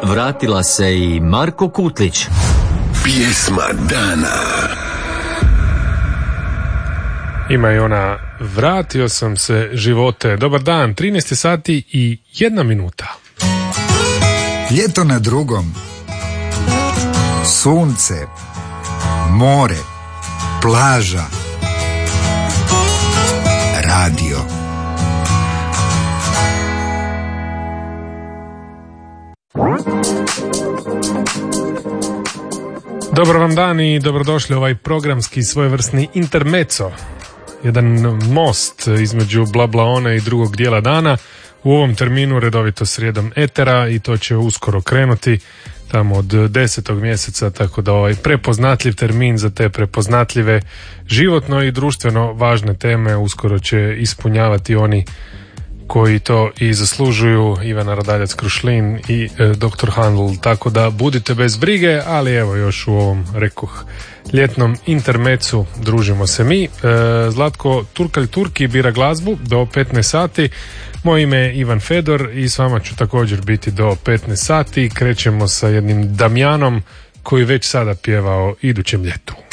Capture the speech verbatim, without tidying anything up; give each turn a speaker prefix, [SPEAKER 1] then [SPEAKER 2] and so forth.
[SPEAKER 1] vratila se i Marko Kutlić.
[SPEAKER 2] Pjesma dana.
[SPEAKER 3] Ima i ona vratio sam se živote. Dobar dan, trinaest sati i jedna minuta.
[SPEAKER 4] Ljeto na drugom. Sunce. More. Plaža. Radio.
[SPEAKER 3] Dobar vam dan i dobrodošli u ovaj programski svojevrsni intermezzo. Jedan most između Blablaone i drugog dijela dana. U ovom terminu redovito srijedom etera i to će uskoro krenuti tamo od desetog mjeseca, tako da ovaj prepoznatljiv termin za te prepoznatljive životno i društveno važne teme uskoro će ispunjavati oni koji to i zaslužuju, Ivana Radaljac-Krušlin i e, doktor Handl, tako da budite bez brige, ali evo još u ovom, rekoh, ljetnom intermecu družimo se mi. E, Zlatko Turkalj Turki bira glazbu do petnaest sati, moje ime je Ivan Fedor i s vama ću također biti do petnaest sati. Krećemo sa jednim Damjanom koji već sada pjeva o idućem ljetu.